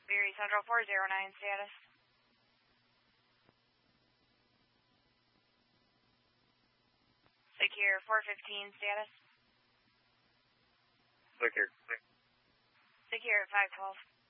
Berry Central 409 status. Secure 415 status. Secure. Secure 512.